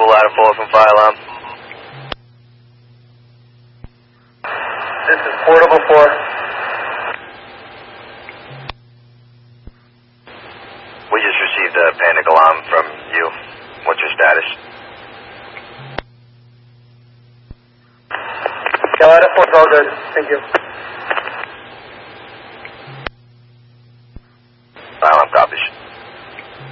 ladder 4 from fire alarm. This is portable 4. We just received a panic alarm from you. What's your status? Yeah, ladder 4 is all good. Thank you. Fire alarm copies.